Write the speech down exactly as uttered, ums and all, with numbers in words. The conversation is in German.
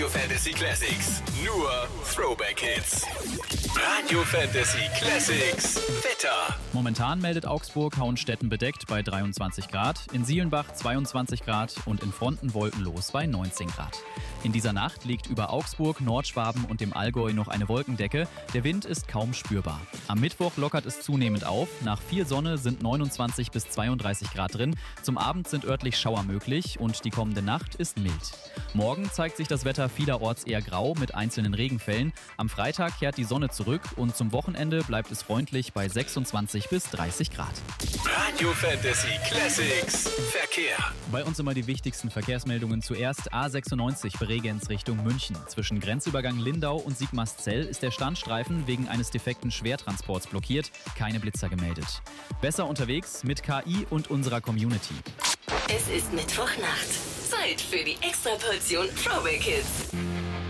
Fantasy Classics. Nur Throwback Hits. Radio Fantasy Classics. Wetter. Momentan meldet Augsburg Hauenstetten bedeckt bei dreiundzwanzig Grad, in Sielenbach zweiundzwanzig Grad und in Fronten wolkenlos bei neunzehn Grad. In dieser Nacht liegt über Augsburg, Nordschwaben und dem Allgäu noch eine Wolkendecke. Der Wind ist kaum spürbar. Am Mittwoch lockert es zunehmend auf. Nach viel Sonne sind neunundzwanzig bis zweiunddreißig Grad drin. Zum Abend sind örtlich Schauer möglich und die kommende Nacht ist mild. Morgen zeigt sich das Wetter vielerorts eher grau mit einzelnen Regenfällen. Am Freitag kehrt die Sonne zurück und zum Wochenende bleibt es freundlich bei sechsundzwanzig bis dreißig Grad. Radio Fantasy Classics. Verkehr. Bei uns immer die wichtigsten Verkehrsmeldungen. Zuerst A sechsundneunzig Bregenz Richtung München. Zwischen Grenzübergang Lindau und Sigmarszell ist der Standstreifen wegen eines defekten Schwertransports blockiert. Keine Blitzer gemeldet. Besser unterwegs mit K I und unserer Community. Es ist Mittwochnacht. Zeit für die Extraportion Throwback Hits.